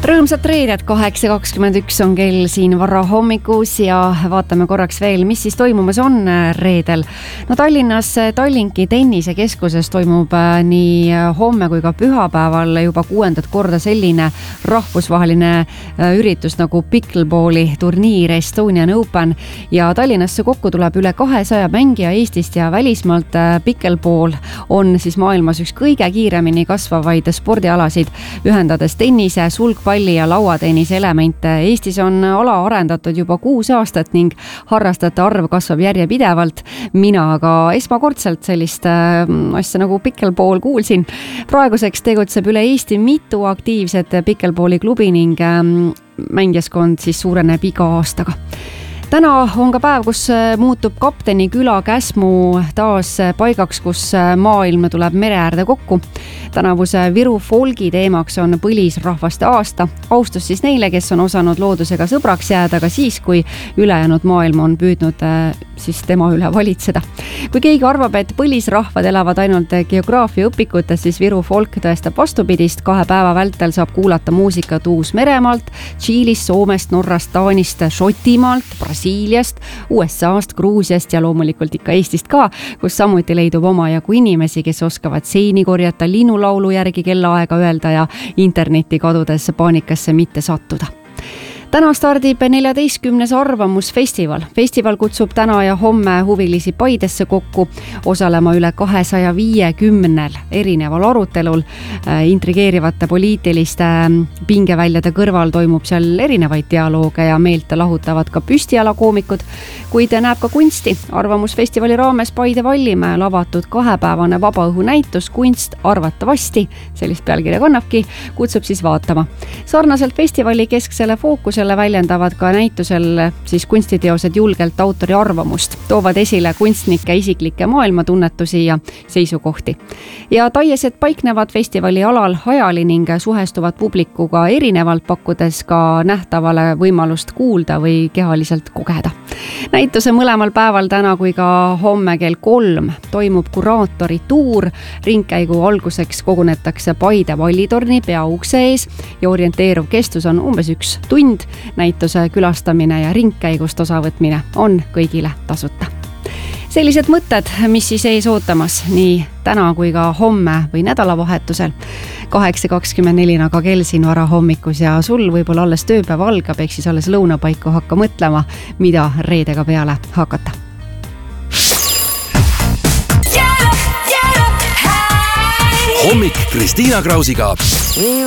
Rõõmsat reedet, 8.21 on kell siin varahommikus ja vaatame korraks veel, mis siis toimumas on reedel. No Tallinnas Tallinki tennisekeskuses toimub nii homme kui ka pühapäeval juba 6. korda selline rahvusvaheline üritus nagu Pickleballi turniir Estonian Open ja Tallinnasse kokku tuleb üle 200 mängija Eestist ja välismaalt. Pickleball on siis maailmas üks kõige kiiremini kasvavaid spordialasid, ühendades tennise, sulgpalli ja lauatennise elemente. Eestis on ala arendatud juba 6 aastat ning harrastajate arv kasvab järjepidevalt. Mina aga esmakordselt sellist asja nagu Pickleball kuulsin. Praeguseks tegutseb üle Eesti mitu aktiivset Pickleballi klubi ning mängijaskond siis suureneb iga aastaga. Täna on ka päev, kus muutub Kapteni küla Käsmu taas paigaks, kus maailm tuleb mere äärde kokku. Tänavuse Viru folgi teemaks on põlisrahvaste aasta. Austus siis neile, kes on osanud loodusega sõbraks jääda ka siis, kui ülejäänud maailm on püüdnud siis tema üle valitseda. Kui keegi arvab, et põlisrahvad elavad ainult geograafia õpikutes, siis Viru folk tõestab vastupidist. 2 päeva vältel saab kuulata muusikat Uus-Meremaalt, Tšiilist, Soomest, Norrast, Taanist, Šotimaalt, Brasiiliast, USAst, Gruusiast ja loomulikult ikka Eestist ka, kus samuti leidub omajagu inimesi, kes oskavad seini korjata, linnulaulu järgi kellaaega öelda ja interneti kadudes paanikasse mitte sattuda. Täna stardib 14. arvamusfestival. Festival kutsub täna ja homme huvilisi Paidesse kokku osalema üle 250 erineval arutelul. Intrigeerivate poliitiliste pingeväljade kõrval toimub seal erinevaid dialooge ja meelt lahutavad ka püstialakoomikud, kuid näeb ka kunsti. Arvamusfestivali raames Paide Vallimäel avatud 2-päevane vabaõhunäitus Kunst arvatavasti, sellist pealkirja kannabki, kutsub siis vaatama. Sarnaselt festivali kesksele fookusele väljendavad ka näitusel siis kunstiteosed julgelt autori arvamust, toovad esile kunstnike isiklikke maailmatunnetusi ja seisukohti. Ja taiesed paiknevad festivali alal hajali ning suhestuvad publikuga erinevalt, pakkudes ka nähtavale võimalust kuulda või kehaliselt kogeda. Näituse mõlemal päeval täna kui ka homme kell 3 toimub kuraatori tuur. Ringkäigu alguseks kogunetakse Paide Vallitorni peaukse ees ja orienteeruv kestus on umbes 1 tund. Näituse külastamine ja ringkäigust osavõtmine on kõigile tasuta. Sellised mõtted, mis siis ees ootamas nii täna kui ka homme või nädalavahetusel. 8.24 aga kell siin varahommikus ja sul võib-olla alles tööpäev algab, ehk siis alles lõunapaiku hakka mõtlema, mida reedega peale hakata. Hommik Kristiina Krausiga.